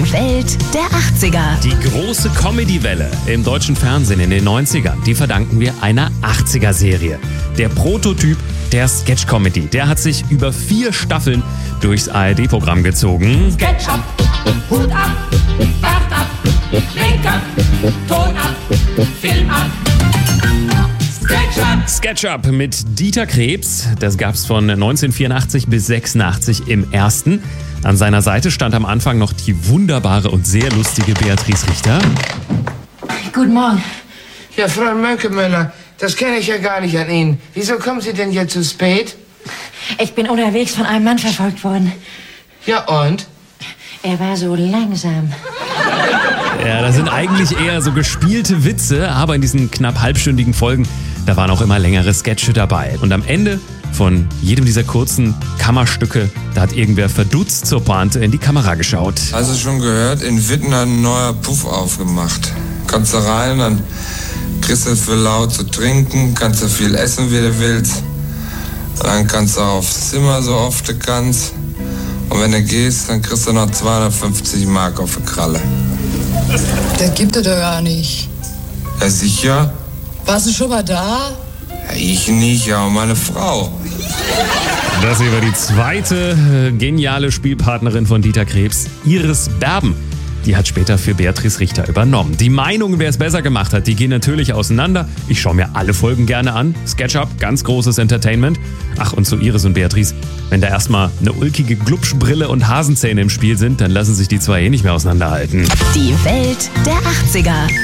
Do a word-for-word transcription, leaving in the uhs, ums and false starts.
Die Welt der achtziger. Die große Comedy-Welle im deutschen Fernsehen in den neunzigern, die verdanken wir einer achtziger-Serie. Der Prototyp der Sketch-Comedy, der hat sich über vier Staffeln durchs A R D-Programm gezogen. Sketch ab, Hut ab, Bart ab, Make-up, Ton ab, Film ab. SketchUp. SketchUp mit Dieter Krebs, das gab's von neunzehnhundertvierundachtzig bis sechsundachtzig im ersten. An seiner Seite stand am Anfang noch die wunderbare und sehr lustige Beatrice Richter. Guten Morgen. Ja, Frau Mönkemöller, das kenne ich ja gar nicht an Ihnen. Wieso kommen Sie denn jetzt zu spät? Ich bin unterwegs von einem Mann verfolgt worden. Ja, und? Er war so langsam. Ja, das sind eigentlich eher so gespielte Witze, aber in diesen knapp halbstündigen Folgen, da waren auch immer längere Sketche dabei. Und am Ende von jedem dieser kurzen Kammerstücke, da hat irgendwer verdutzt zur Pointe in die Kamera geschaut. Hast du schon gehört? In Witten hat ein neuer Puff aufgemacht. Kannst du rein, dann kriegst du für laut zu trinken, kannst du viel essen, wie du willst. Dann kannst du aufs Zimmer, so oft du kannst. Und wenn du gehst, dann kriegst du noch zweihundertfünfzig Mark auf die Kralle. Das gibt es doch gar nicht. Ja, sicher? Warst du schon mal da? Ja, ich nicht, ja, und meine Frau. Das hier war die zweite äh, geniale Spielpartnerin von Dieter Krebs, Iris Berben. Die hat später für Beatrice Richter übernommen. Die Meinungen, wer es besser gemacht hat, die gehen natürlich auseinander. Ich schaue mir alle Folgen gerne an. SketchUp, ganz großes Entertainment. Ach, und zu Iris und Beatrice, wenn da erstmal eine ulkige Glubschbrille und Hasenzähne im Spiel sind, dann lassen sich die zwei eh nicht mehr auseinanderhalten. Die Welt der achtziger.